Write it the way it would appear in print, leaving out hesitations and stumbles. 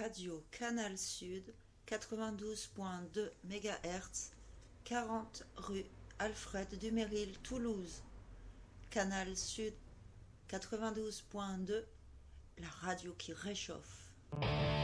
radio Canal Sud 92.2 MHz, 40 rue Alfred Dumeril, Toulouse. Canal Sud 92.2, la radio qui réchauffe.